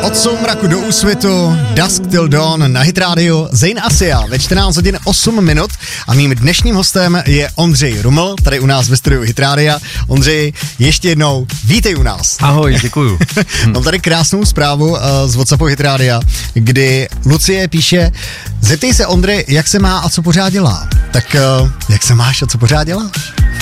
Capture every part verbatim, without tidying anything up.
Od soumraku do úsvitu, Dusk Till Dawn na Hit Radio, Zayn Asia ve čtrnáct hodin osm minut a mým dnešním hostem je Ondřej Ruml, tady u nás ve studiu Hit Radia. Ondřej, ještě jednou, vítej u nás. Ahoj, děkuju. Mám tady krásnou zprávu uh, z WhatsAppu Hit Radia, kdy Lucie píše: zeptej se Ondry, jak se má a co pořád dělá. Tak uh, jak se máš a co pořád děláš?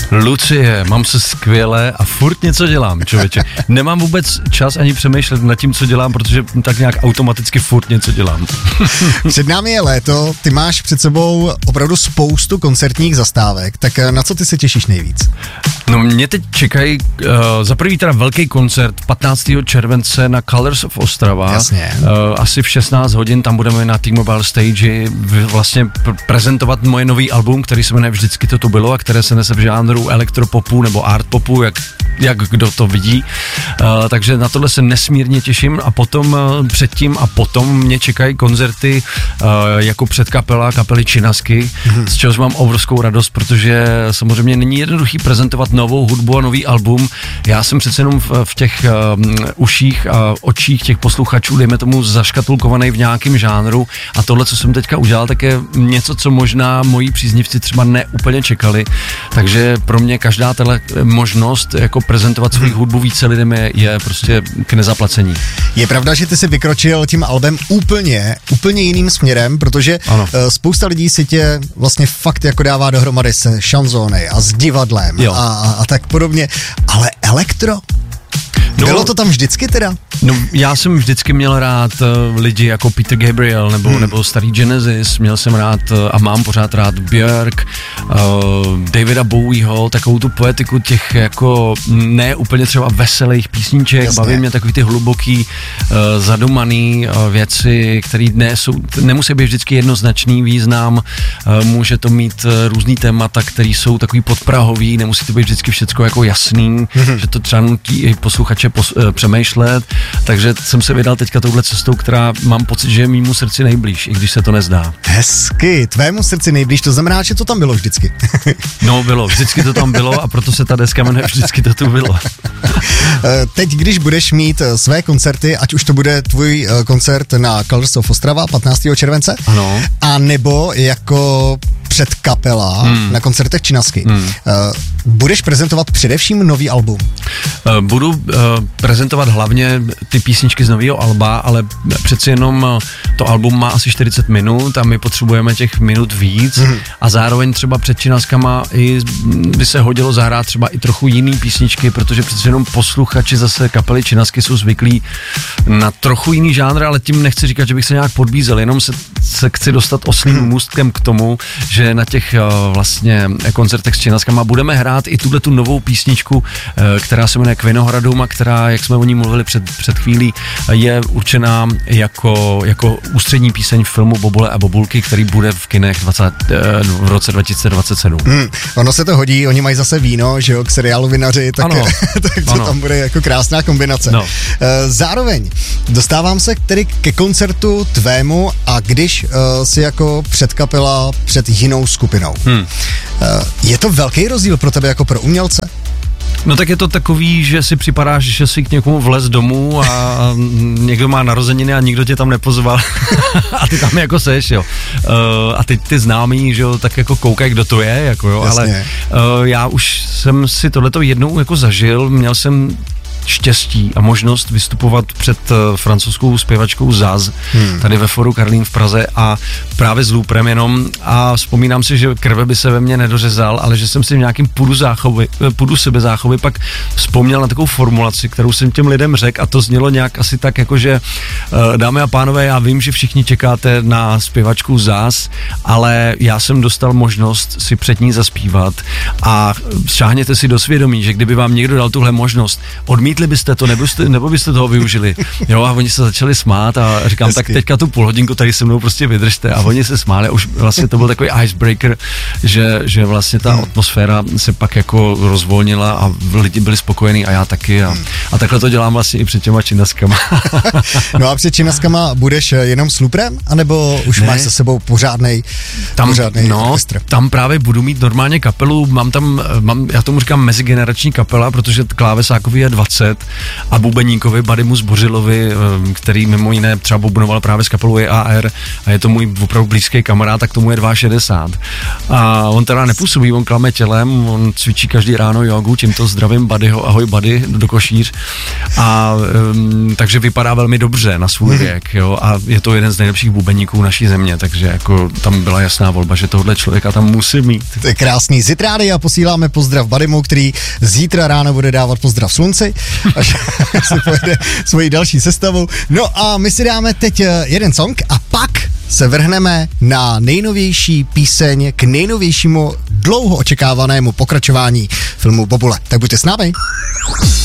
Lucie, mám se skvěle a furt něco dělám, člověče. Nemám vůbec čas ani přemýšlet nad tím, co dělám, protože tak nějak automaticky furt něco dělám. Před námi je léto, ty máš před sebou opravdu spoustu koncertních zastávek, tak na co ty se těšíš nejvíc? No mě teď čekají uh, za první teda velký koncert patnáctého července na Colors of Ostrava. Jasně. Uh, asi v šestnáct hodin tam budeme na T-Mobile Stage vlastně pr- prezentovat moje nový album, který se jmenuje Vždycky to tu bylo a které se nese v žánru elektropopu nebo artpopu, jak, jak kdo to vidí. Uh, takže na tohle se nesmírně těším a potom uh, předtím a potom mě čekají koncerty uh, jako předkapela kapely Činasky, mm-hmm. z čehož mám obrovskou radost, protože samozřejmě není jednoduchý prezentovat novou hudbu a nový album. Já jsem přece jenom v, v těch um, uších a očích těch posluchačů, dejme tomu, zaškatulkovaný v nějakém žánru a tohle, co jsem teďka udělal, tak je něco, co možná moji příznivci třeba neúplně čekali. Takže pro mě každá tahle možnost jako prezentovat svou hudbu více lidem je, je prostě k nezaplacení. Je pravda, že ty jsi vykročil tím albem úplně, úplně jiným směrem, protože ano. spousta lidí si tě vlastně fakt jako dává dohromady se šanzóny a s divadlem a, a, a tak podobně, ale elektro? No, bylo to tam vždycky teda? No, já jsem vždycky měl rád uh, lidi jako Peter Gabriel nebo, hmm. nebo starý Genesis, měl jsem rád uh, a mám pořád rád Björk, uh, Davida Bowieho, takovou tu poetiku těch jako ne úplně třeba veselých písniček, Jasně. baví mě takový ty hluboký, uh, zadumaný uh, věci, které ne jsou, nemusí být vždycky jednoznačný význam, uh, může to mít uh, různý témata, které jsou takový podprahový, nemusí to být vždycky všecko jako jasný, hmm. že to třeba nutí i posluchače pos, uh, přemýšlet. Takže jsem se vydal teďka touhle cestou, která mám pocit, že je mýmu srdci nejblíž, i když se to nezdá. Hezky, tvému srdci nejblíž, to znamená, že to tam bylo vždycky. No bylo, vždycky to tam bylo a proto se ta deska jmenuje Vždycky to tu bylo. Teď, když budeš mít své koncerty, ať už to bude tvůj koncert na Colors of Ostrava patnáctého července, ano. a nebo jako předkapela hmm. na koncertech Činasky. Hmm. Uh, budeš prezentovat především nový album? Uh, budu uh, prezentovat hlavně ty písničky z nového alba, ale přeci jenom uh, to album má asi čtyřicet minut a my potřebujeme těch minut víc hmm. a zároveň třeba před Činaskama i by se hodilo zahrát třeba i trochu jiný písničky, protože přeci jenom posluchači zase kapely Činasky jsou zvyklí na trochu jiný žánr, ale tím nechci říkat, že bych se nějak podbízel, jenom se, se chci dostat oslým hmm. můstkem k tomu, že na těch uh, vlastně koncertech s Činaskama budeme hrát i tuhle tu novou písničku, uh, která se jmenuje K Vinohradům a která, jak jsme o ní mluvili před, před chvílí, je určená jako, jako ústřední píseň v filmu Bobule a Bobulky, který bude v kinech dvacet, uh, v roce dva tisíce dvacet sedm. Hmm, ono se to hodí, oni mají zase víno, že jo, k seriálu Vinaři, tak, ano, tak to ano. tam bude jako krásná kombinace. No. Uh, zároveň dostávám se tedy ke koncertu tvému a když uh, si jako předkapela před jinou skupinou. Hmm. Uh, je to velký rozdíl pro tebe jako pro umělce? No tak je to takový, že si připadáš, že si k někomu vlez domů a někdo má narozeniny a nikdo tě tam nepozval a ty tam jako seš, jo. Uh, a teď ty známí, že jo, tak jako koukají, kdo to je, jako jo, Jasně. ale uh, já už jsem si tohleto jednou jako zažil, měl jsem štěstí a možnost vystupovat před uh, francouzskou zpěvačkou Zaz, hmm. tady ve Foru Karlín v Praze a právě s Looprem jenom a vzpomínám si, že krve by se ve mně nedořezal, ale že jsem si v nějakým půdu, záchovy, půdu sebezáchovy pak vzpomněl na takovou formulaci, kterou jsem těm lidem řekl a to znělo nějak asi tak jako, že uh, dámy a pánové, já vím, že všichni čekáte na zpěvačku Zaz, ale já jsem dostal možnost si před ní zaspívat a šáhněte si do svědomí, že kdyby vám někdo dal tuhle možnost, odmít byste to, nebo byste, nebo byste toho využili. Jo, a oni se začali smát a říkám, Hezky. Tak teďka tu půl hodinku tady se mnou prostě vydržte a oni se smáli a už vlastně to byl takový icebreaker, že, že vlastně ta hmm. atmosféra se pak jako rozvolnila a lidi byli spokojení a já taky a, a takhle to dělám vlastně i před těma Činaskama. No a před Činaskama budeš jenom s Looprem, anebo už ne. máš se sebou pořádnej, tam, pořádnej no, orchestr? Tam právě budu mít normálně kapelu, mám tam, mám, já tomu říkám mezigenerační kapela, protože klávesákový je dvacet uprostřed a bubeníkovi Buddymu Zbořilovi, který mimo jiné třeba bubnoval právě s kapelou A R a je to můj opravdu blízký kamarád, tak tomu je šedesát dva. A on teda nepůsobí, on klame tělem, on cvičí každý ráno jogu, tímto zdravím Buddyho, ahoj Buddy, do košíř. A um, takže vypadá velmi dobře na svůj věk, jo, a je to jeden z nejlepších bubeníků naší země, takže jako tam byla jasná volba, že tohle člověka tam musí mít. To je krásný. Z Jitrády a posíláme pozdrav Buddymu, který zítra ráno bude dávat pozdrav slunci, až si pojede svoji další sestavu. No a my si dáme teď jeden song a pak se vrhneme na nejnovější píseň k nejnovějšímu dlouho očekávanému pokračování filmu Bobule. Tak buďte s námi.